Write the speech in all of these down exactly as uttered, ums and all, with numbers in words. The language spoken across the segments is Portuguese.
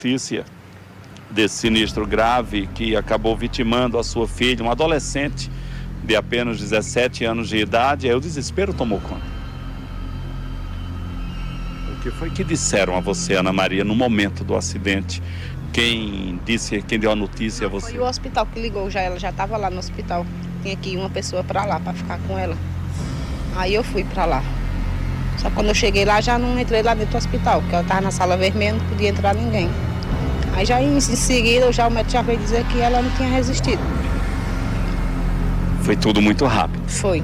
Notícia desse sinistro grave que acabou vitimando a sua filha, uma adolescente de apenas dezessete anos de idade. Aí o desespero tomou conta. O que foi que disseram a você, Ana Maria, no momento do acidente? Quem disse, quem deu a notícia a você? Foi o hospital que ligou, já ela já estava lá no hospital. Tinha que ir uma pessoa para lá para ficar com ela. Aí eu fui para lá. Só que quando eu cheguei lá, já não entrei lá dentro do hospital, porque ela estava na sala vermelha, não podia entrar ninguém. Aí já em seguida, já o médico já veio dizer que ela não tinha resistido. Foi tudo muito rápido. Foi.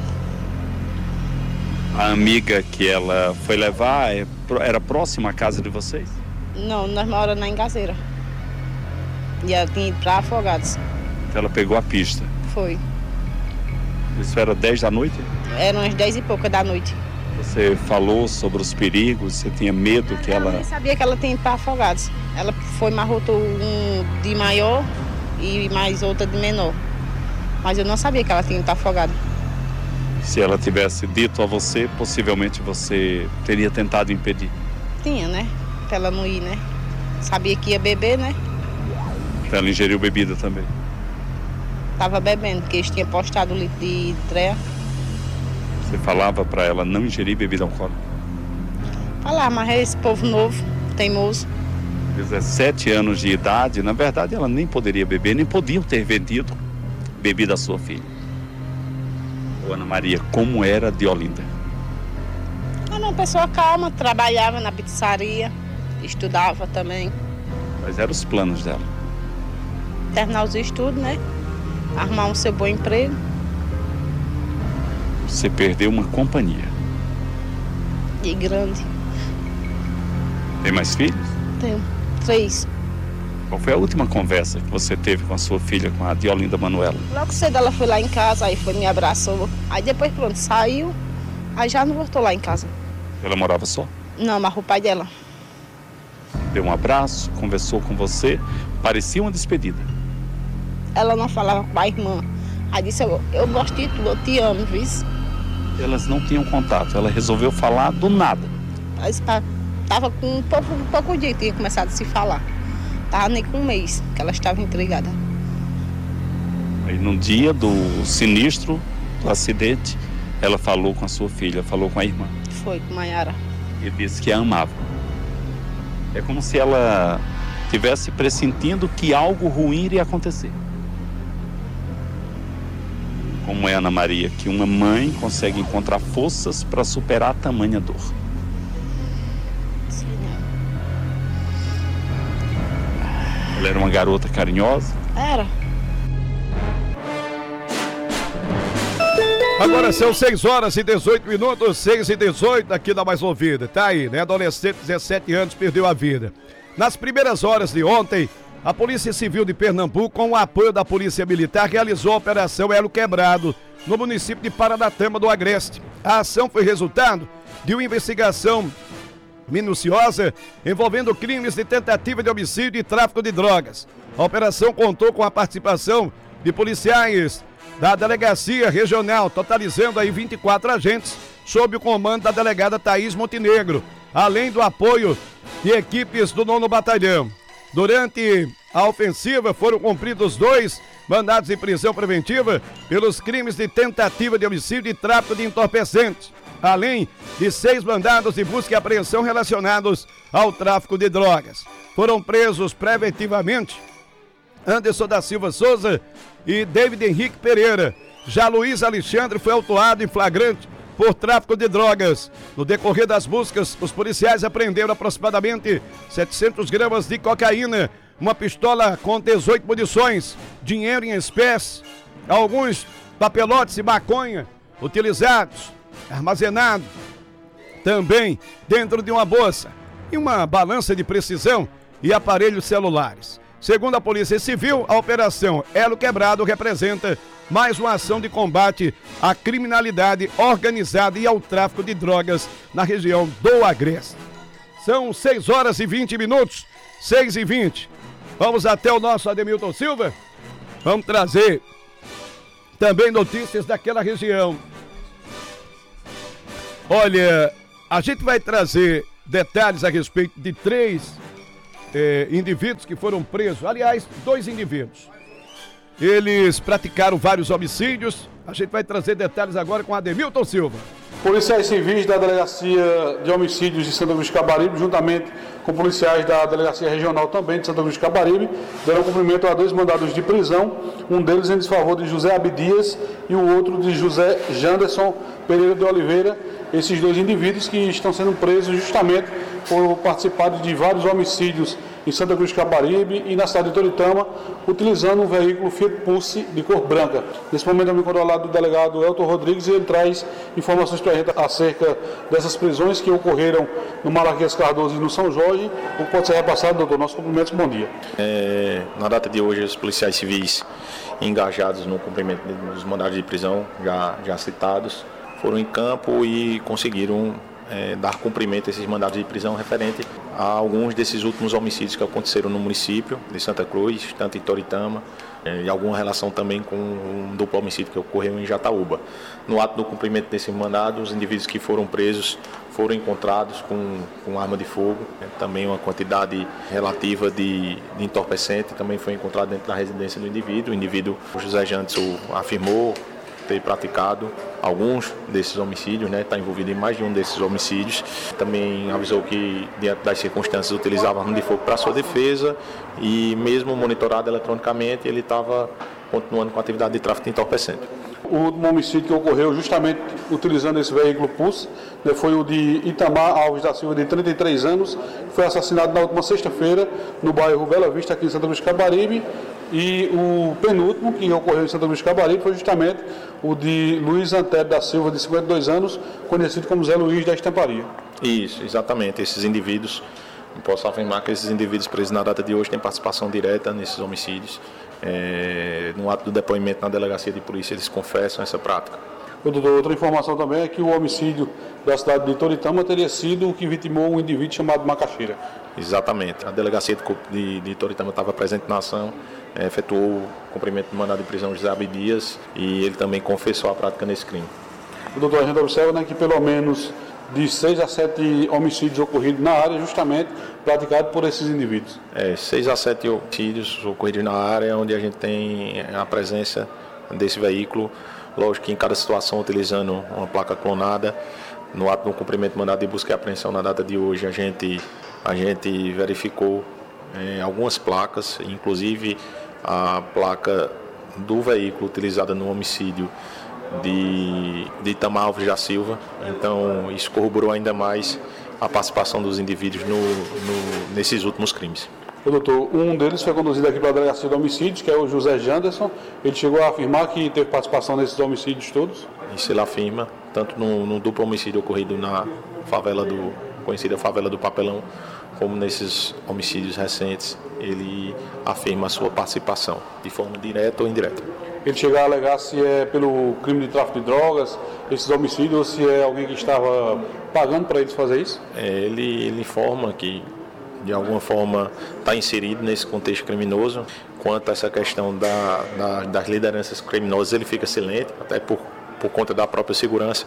A amiga que ela foi levar era próxima à casa de vocês? Não, nós moramos na Engazeira. E ela tinha ido para Afogados. Ela pegou a pista? Foi. Isso era dez da noite? Eram umas dez e pouca da noite. Você falou sobre os perigos, você tinha medo que ela... Eu nem sabia que ela tinha ido para Afogados. Ela foi, marrotou um de maior e mais outra de menor. Mas eu não sabia que ela tinha ido para Afogados. Se ela tivesse dito a você, possivelmente você teria tentado impedir? Tinha, né? Pra ela não ir, né? Sabia que ia beber, né? Ela ingeriu bebida também? Tava bebendo, porque eles tinham postado o litro de treia. Você falava para ela não ingerir bebida alcoólica? Falava, mas é esse povo novo, teimoso. dezessete anos de idade, na verdade ela nem poderia beber, nem podiam ter vendido bebida à sua filha. Ô, Ana Maria, como era de Olinda? Era uma pessoa calma, trabalhava na pizzaria, estudava também. Quais eram os planos dela? Terminar os estudos, né? Arrumar um seu bom emprego. Você perdeu uma companhia. E grande. Tem mais filhos? Tenho três. Qual foi a última conversa que você teve com a sua filha, com a Diolinda Manuela? Logo cedo ela foi lá em casa, aí foi, me abraçou. Aí depois pronto, saiu, aí já não voltou lá em casa. Ela morava só? Não, mas o pai dela. Deu um abraço, conversou com você, parecia uma despedida. Ela não falava com a irmã. Aí disse, eu, eu gosto de tu, eu te amo, viu? Elas não tinham contato, ela resolveu falar do nada. Mas tava com um pouco, um pouco dia que tinha começado a se falar. Tava nem com um mês que ela estava entregada. Aí no dia do sinistro, do acidente, ela falou com a sua filha, falou com a irmã. Foi, com Maiara. E disse que a amava. É como se ela estivesse pressentindo que algo ruim iria acontecer. Como é, Ana Maria, que uma mãe consegue encontrar forças para superar tamanha dor? Sim. Ela era uma garota carinhosa? Era. Agora são seis horas e dezoito minutos, seis e dezoito aqui da Mais Ouvida. Tá aí, né? Adolescente de dezessete anos perdeu a vida. Nas primeiras horas de ontem, a Polícia Civil de Pernambuco, com o apoio da Polícia Militar, realizou a Operação Elo Quebrado, no município de Paranatama do Agreste. A ação foi resultado de uma investigação minuciosa envolvendo crimes de tentativa de homicídio e tráfico de drogas. A operação contou com a participação de policiais da Delegacia Regional, totalizando aí vinte e quatro agentes, sob o comando da delegada Thaís Montenegro, além do apoio de equipes do nono Batalhão. Durante a ofensiva foram cumpridos dois mandados de prisão preventiva pelos crimes de tentativa de homicídio e tráfico de entorpecentes, além de seis mandados de busca e apreensão relacionados ao tráfico de drogas. Foram presos preventivamente Anderson da Silva Souza e David Henrique Pereira. Já Luiz Alexandre foi autuado em flagrante por tráfico de drogas. No decorrer das buscas, os policiais apreenderam aproximadamente setecentas gramas de cocaína, uma pistola com dezoito munições, dinheiro em espécie, alguns papelotes de maconha utilizados, armazenados também dentro de uma bolsa, e uma balança de precisão e aparelhos celulares. Segundo a Polícia Civil, a Operação Elo Quebrado representa mais uma ação de combate à criminalidade organizada e ao tráfico de drogas na região do Agreste. São seis horas e vinte minutos, seis e vinte. Vamos até o nosso Ademilton Silva. Vamos trazer também notícias daquela região. Olha, a gente vai trazer detalhes a respeito de três eh, indivíduos que foram presos, aliás, dois indivíduos. Eles praticaram vários homicídios. A gente vai trazer detalhes agora com Ademilton Silva. Policiais civis da Delegacia de Homicídios de Santa Cruz de Caparibe, juntamente com policiais da Delegacia Regional também de Santa Cruz de Caparibe, deram cumprimento a dois mandados de prisão, um deles em desfavor de José Abdias e o outro de José Janderson Pereira de Oliveira, esses dois indivíduos que estão sendo presos justamente por participarem de vários homicídios em Santa Cruz de Caparibe e na cidade de Toritama, utilizando um veículo Fiat Pulse de cor branca. Nesse momento eu me encontro ao lado do delegado Elton Rodrigues e ele traz informações para a gente acerca dessas prisões que ocorreram no Malaquias Cardoso e no São Jorge. O que pode ser repassado, doutor? Nossos cumprimentos, bom dia. É, na data de hoje, os policiais civis engajados no cumprimento dos mandados de prisão já, já citados foram em campo e conseguiram É, dar cumprimento a esses mandados de prisão referente a alguns desses últimos homicídios que aconteceram no município de Santa Cruz, tanto em Toritama, é, e alguma relação também com um duplo homicídio que ocorreu em Jataúba. No ato do cumprimento desses mandados, os indivíduos que foram presos foram encontrados com, com arma de fogo, é, também uma quantidade relativa de, de entorpecente também foi encontrado dentro da residência do indivíduo. O indivíduo, o José Janderson, afirmou ter praticado alguns desses homicídios, né? Está envolvido em mais de um desses homicídios. Também avisou que, diante das circunstâncias, utilizava arma de fogo para sua defesa e, mesmo monitorado eletronicamente, ele estava continuando com a atividade de tráfico de entorpecente. O último homicídio que ocorreu justamente utilizando esse veículo Pulse, né, foi o de Itamar Alves da Silva, de trinta e três anos, que foi assassinado na última sexta-feira no bairro Bela Vista, aqui em Santa Cruz de Caparibe. E o penúltimo que ocorreu em Santa Cruz de Caparibe foi justamente o de Luiz Antério da Silva, de cinquenta e dois anos, conhecido como Zé Luiz da Estamparia. Isso, exatamente. Esses indivíduos, posso afirmar que esses indivíduos presos na data de hoje têm participação direta nesses homicídios. É, no ato do depoimento na delegacia de polícia, eles confessam essa prática. Doutor, outra informação também é que o homicídio da cidade de Toritama teria sido o que vitimou um indivíduo chamado Macaxeira. Exatamente. A delegacia de, de, de Toritama estava presente na ação, é, efetuou o cumprimento do mandado de prisão de José Abdias e ele também confessou a prática nesse crime. O doutor, a gente observa, né, que pelo menos de seis a sete homicídios ocorridos na área, justamente praticados por esses indivíduos. É, seis a sete homicídios ocorridos na área, onde a gente tem a presença desse veículo, lógico que em cada situação utilizando uma placa clonada. No ato do cumprimento do mandado de busca e apreensão na data de hoje, a gente, a gente verificou é, algumas placas, inclusive a placa do veículo utilizada no homicídio de, de Itamar Alves da Silva. Então, isso corroborou ainda mais a participação dos indivíduos no, no, nesses últimos crimes. O doutor, um deles foi conduzido aqui para a delegacia de homicídios, que é o José Janderson. Ele chegou a afirmar que teve participação nesses homicídios todos? Isso ele afirma, tanto no, no duplo homicídio ocorrido na favela do, conhecida favela do Papelão, como nesses homicídios recentes, ele afirma a sua participação, de forma direta ou indireta. Ele chega a alegar se é pelo crime de tráfico de drogas, esses homicídios, ou se é alguém que estava pagando para eles fazer isso? É, ele, ele informa que, de alguma forma, está inserido nesse contexto criminoso. Quanto a essa questão da, da, das lideranças criminosas, ele fica silente, até por, por conta da própria segurança,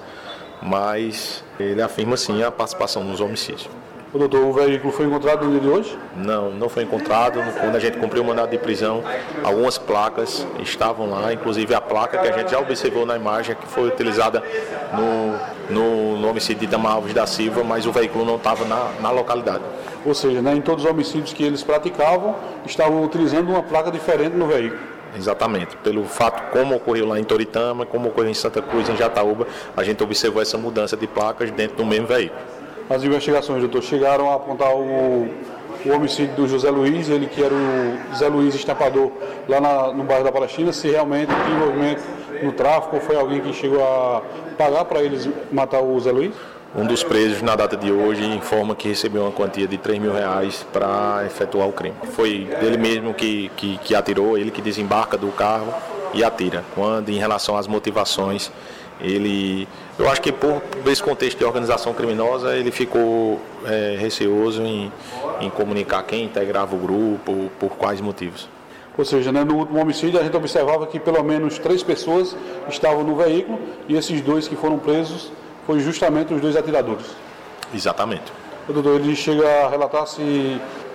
mas ele afirma sim a participação nos homicídios. O doutor, o veículo foi encontrado no dia de hoje? Não, não foi encontrado. Quando a gente cumpriu o mandado de prisão, algumas placas estavam lá, inclusive a placa que a gente já observou na imagem, que foi utilizada no, no, no homicídio de Itamar Alves da Silva, mas o veículo não estava na, na localidade. Ou seja, né, em todos os homicídios que eles praticavam, estavam utilizando uma placa diferente no veículo. Exatamente. Pelo fato como ocorreu lá em Toritama, como ocorreu em Santa Cruz, em Jataúba, a gente observou essa mudança de placas dentro do mesmo veículo. As investigações, doutor, chegaram a apontar o, o homicídio do José Luiz, ele que era o Zé Luiz Estampador, lá na, no bairro da Palestina, se realmente tinha envolvimento no tráfico ou foi alguém que chegou a pagar para eles matar o Zé Luiz? Um dos presos, na data de hoje, informa que recebeu uma quantia de três mil reais para efetuar o crime. Foi ele mesmo que, que, que atirou, ele que desembarca do carro e atira. Quando, em relação às motivações, ele, eu acho que por esse contexto de organização criminosa, ele ficou é, receoso em, em comunicar quem integrava o grupo, por quais motivos. Ou seja, né, no último homicídio a gente observava que pelo menos três pessoas estavam no veículo e esses dois que foram presos foi justamente os dois atiradores. Exatamente. O doutor, ele chega a relatar se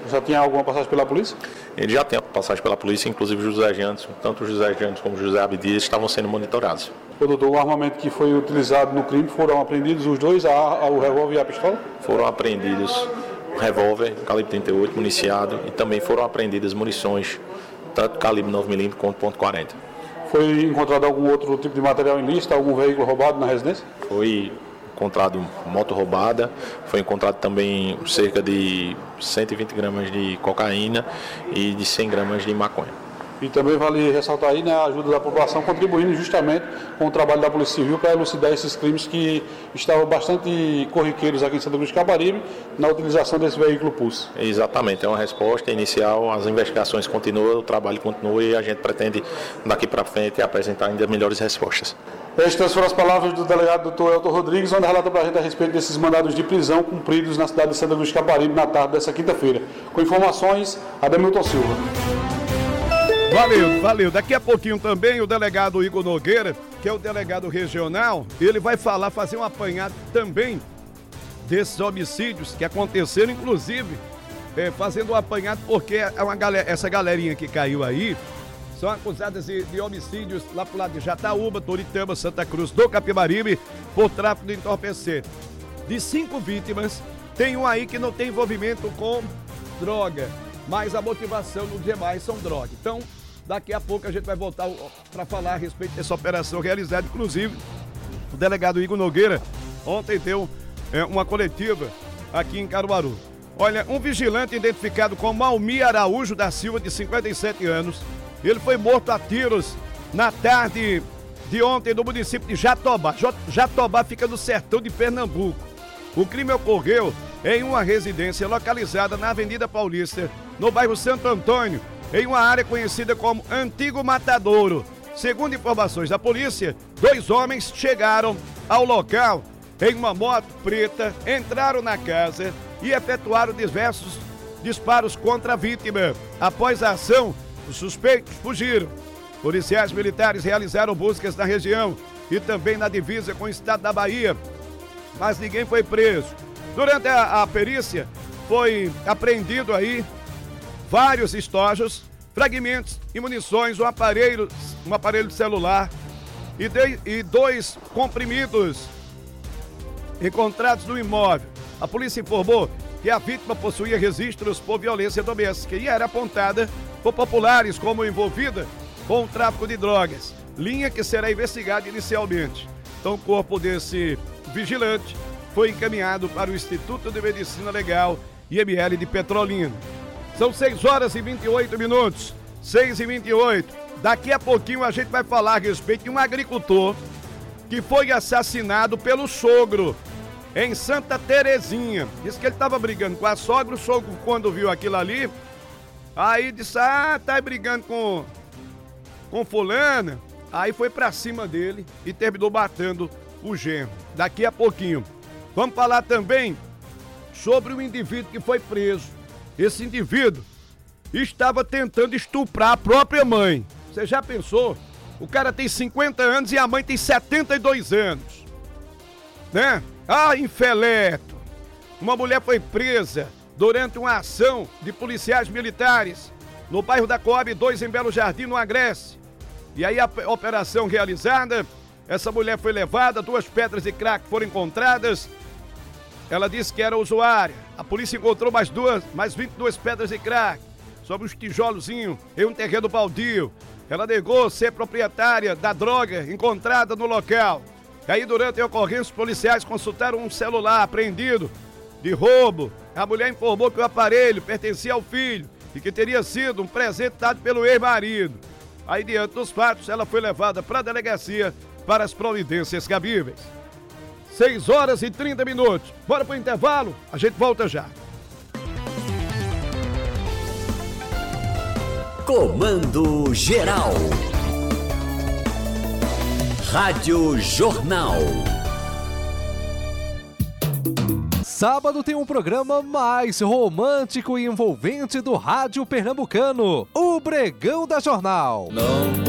Já tinha alguma passagem pela polícia? Ele já tem passagem pela polícia, inclusive José Jantos, tanto o José Jantos como o José Abdias estavam sendo monitorados. O doutor, o armamento que foi utilizado no crime, foram apreendidos os dois, a, a, o revólver e a pistola? Foram apreendidos um revólver calibre trinta e oito municiado e também foram apreendidas munições, tanto calibre nove milímetros quanto ponto quarenta. Foi encontrado algum outro tipo de material ilícito, algum veículo roubado na residência? Foi encontrado moto roubada, foi encontrado também cerca de cento e vinte gramas de cocaína e de cem gramas de maconha. E também vale ressaltar aí, né, a ajuda da população contribuindo justamente com o trabalho da Polícia Civil para elucidar esses crimes que estavam bastante corriqueiros aqui em Santa Cruz de Caparibe na utilização desse veículo Pulse. Exatamente, é uma resposta inicial, as investigações continuam, o trabalho continua e a gente pretende daqui para frente apresentar ainda melhores respostas. Estas foram as palavras do delegado doutor Elton Rodrigues, onde relata para a gente a respeito desses mandados de prisão cumpridos na cidade de Santa Cruz de Caparibe na tarde dessa quinta-feira. Com informações, Ademilton Silva. Valeu, valeu. Daqui a pouquinho também o delegado Igor Nogueira, que é o delegado regional, ele vai falar, fazer um apanhado também desses homicídios que aconteceram, inclusive é, fazendo um apanhado porque é uma galera, essa galerinha que caiu aí são acusadas de, de homicídios lá pro lado de Jataúba, Toritama, Santa Cruz do Capibaribe por tráfico de entorpecente. De cinco vítimas, tem um aí que não tem envolvimento com droga, mas a motivação dos demais são droga. Então, daqui a pouco a gente vai voltar para falar a respeito dessa operação realizada. Inclusive, o delegado Igor Nogueira ontem deu é, uma coletiva aqui em Caruaru. Olha, um vigilante identificado como Almir Araújo da Silva, de cinquenta e sete anos, ele foi morto a tiros na tarde de ontem no município de Jatobá. Jatobá fica no sertão de Pernambuco. O crime ocorreu em uma residência localizada na Avenida Paulista, no bairro Santo Antônio, em uma área conhecida como Antigo Matadouro. Segundo informações da polícia, dois homens chegaram ao local em uma moto preta, entraram na casa e efetuaram diversos disparos contra a vítima. Após a ação, os suspeitos fugiram. Policiais militares realizaram buscas na região e também na divisa com o estado da Bahia, mas ninguém foi preso. Durante a, a perícia, foi apreendido aí vários estojos, fragmentos e munições, um aparelho, um aparelho de celular e, de, e dois comprimidos encontrados no imóvel. A polícia informou que a vítima possuía registros por violência doméstica e era apontada por populares como envolvida com o tráfico de drogas, linha que será investigada inicialmente. Então, o corpo desse vigilante foi encaminhado para o Instituto de Medicina Legal I M L de Petrolina. São seis horas e vinte e oito minutos, seis e vinte e oito. Daqui a pouquinho a gente vai falar a respeito de um agricultor que foi assassinado pelo sogro em Santa Terezinha. Diz que ele estava brigando com a sogra, o sogro, quando viu aquilo ali, aí disse, ah, tá brigando com, com fulana. Aí foi pra cima dele e terminou matando o genro. Daqui a pouquinho. Vamos falar também sobre o indivíduo que foi preso. Esse indivíduo estava tentando estuprar a própria mãe. Você já pensou? O cara tem cinquenta anos e a mãe tem setenta e dois anos. Né? Ah, infeleto! Uma mulher foi presa durante uma ação de policiais militares no bairro da Coab dois, em Belo Jardim, no Agreste. E aí a operação realizada, essa mulher foi levada, duas pedras de crack foram encontradas. Ela disse que era usuária. A polícia encontrou mais duas, mais vinte e duas pedras de crack sobre os tijolozinhos em um terreno baldio. Ela negou ser proprietária da droga encontrada no local. E aí, durante a ocorrência, os policiais consultaram um celular apreendido de roubo. A mulher informou que o aparelho pertencia ao filho e que teria sido um presente dado pelo ex-marido. Aí, diante dos fatos, ela foi levada para a delegacia para as providências cabíveis. seis horas e trinta minutos. Bora pro intervalo? A gente volta já. Comando Geral. Rádio Jornal. Sábado tem um programa mais romântico e envolvente do rádio pernambucano, o Bregão da Jornal. Não.